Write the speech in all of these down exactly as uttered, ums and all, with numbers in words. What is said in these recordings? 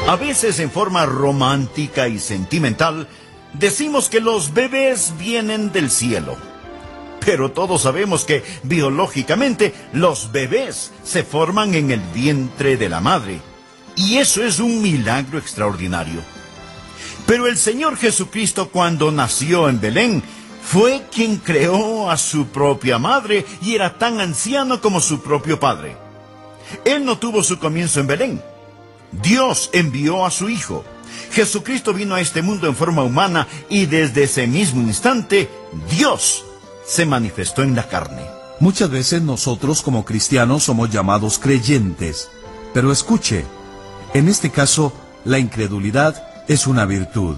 A veces, en forma romántica y sentimental, decimos que los bebés vienen del cielo. Pero todos sabemos que, biológicamente, los bebés se forman en el vientre de la madre. Y eso es un milagro extraordinario. Pero el Señor Jesucristo, cuando nació en Belén, fue quien creó a su propia madre y era tan anciano como su propio padre. Él no tuvo su comienzo en Belén. Dios envió a su Hijo. Jesucristo vino a este mundo en forma humana y desde ese mismo instante, Dios se manifestó en la carne. Muchas veces nosotros como cristianos somos llamados creyentes. Pero escuche, en este caso, la incredulidad es una virtud.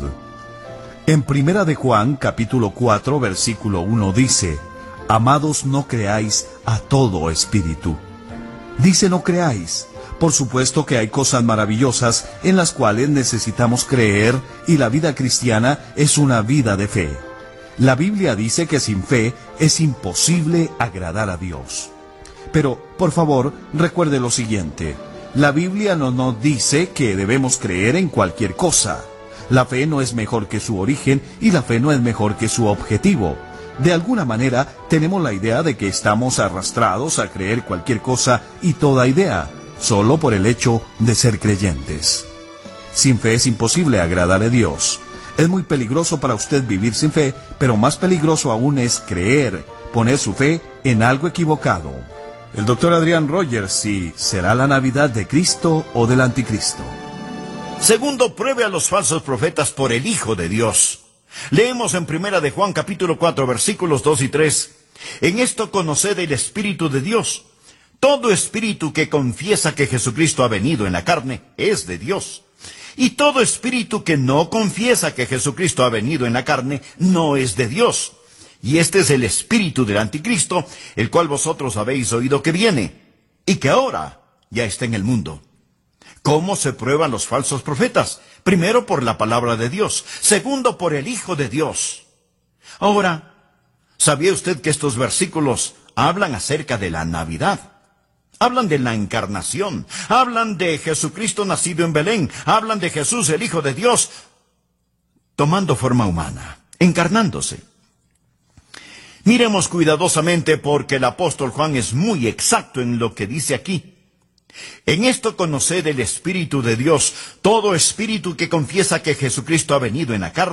En Primera de Juan, capítulo cuatro, versículo uno dice: Amados, no creáis a todo espíritu. Dice no creáis. Por supuesto que hay cosas maravillosas en las cuales necesitamos creer, y la vida cristiana es una vida de fe. La Biblia dice que sin fe es imposible agradar a Dios. Pero, por favor, recuerde lo siguiente. La Biblia no nos dice que debemos creer en cualquier cosa. La fe no es mejor que su origen y la fe no es mejor que su objetivo. De alguna manera, tenemos la idea de que estamos arrastrados a creer cualquier cosa y toda idea, solo por el hecho de ser creyentes. Sin fe es imposible agradar a Dios. Es muy peligroso para usted vivir sin fe, pero más peligroso aún es creer, poner su fe en algo equivocado. El doctor Adrián Rogers, si será la Navidad de Cristo o del Anticristo. Segundo, pruebe a los falsos profetas por el Hijo de Dios. Leemos en Primera de Juan capítulo cuatro, versículos dos y tres. En esto conoced el Espíritu de Dios. Todo espíritu que confiesa que Jesucristo ha venido en la carne es de Dios. Y todo espíritu que no confiesa que Jesucristo ha venido en la carne no es de Dios. Y este es el espíritu del Anticristo, el cual vosotros habéis oído que viene, y que ahora ya está en el mundo. ¿Cómo se prueban los falsos profetas? Primero, por la palabra de Dios. Segundo, por el Hijo de Dios. Ahora, ¿sabía usted que estos versículos hablan acerca de la Navidad? Hablan de la encarnación. Hablan de Jesucristo nacido en Belén. Hablan de Jesús, el Hijo de Dios, tomando forma humana, encarnándose. Miremos cuidadosamente porque el apóstol Juan es muy exacto en lo que dice aquí. En esto conoced el Espíritu de Dios. Todo espíritu que confiesa que Jesucristo ha venido en la carne